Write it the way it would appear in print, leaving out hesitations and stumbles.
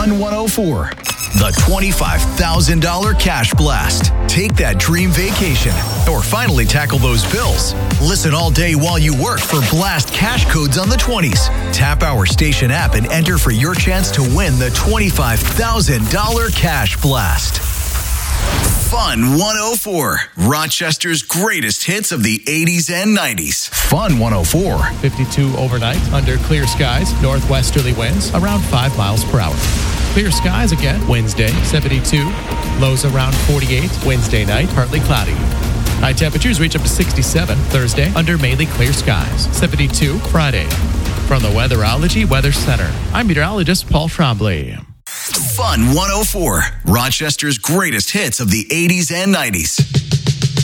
Fun 104. The $25,000 Cash Blast. Take that dream vacation or finally tackle those bills. Listen all day while you work for Blast cash codes on the 20s. Tap our station app and enter for your chance to win the $25,000 Cash Blast. Fun 104. Rochester's greatest hits of the 80s and 90s. Fun 104. 52 overnight under clear skies. Northwesterly winds around 5 miles per hour. Clear skies again Wednesday, 72. Lows around 48. Wednesday night, partly cloudy. High temperatures reach up to 67 Thursday under mainly clear skies. 72 Friday. From the Weatherology Weather Center, I'm meteorologist Paul Trombley. Fun 104. Rochester's greatest hits of the 80s and 90s.